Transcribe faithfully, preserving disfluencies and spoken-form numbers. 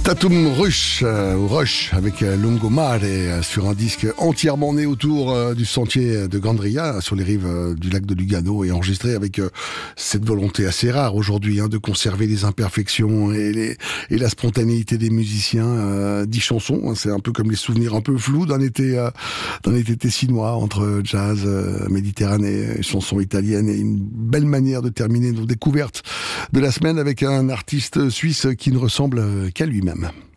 Tatum Rush, euh, ou Rush avec euh, Lungomare euh, sur un disque entièrement né autour euh, du sentier de Gandria sur les rives euh, du lac de Lugano et enregistré avec euh, cette volonté assez rare aujourd'hui hein, de conserver les imperfections et, les, et la spontanéité des musiciens. Euh, dix chansons, hein, c'est un peu comme les souvenirs un peu flous d'un été, euh, d'un été tessinois entre jazz, euh, méditerranée, chansons italiennes et une belle manière de terminer nos découvertes de la semaine avec un artiste suisse qui ne ressemble qu'à lui-même.